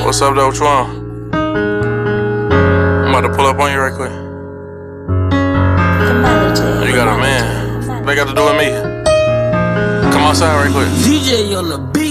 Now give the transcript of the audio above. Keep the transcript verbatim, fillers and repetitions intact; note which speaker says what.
Speaker 1: What's up, though? What you want? I'm about to pull up on you right quick. Oh, you got a man. What they got to do with me? Come outside right quick.
Speaker 2: D J on the beat.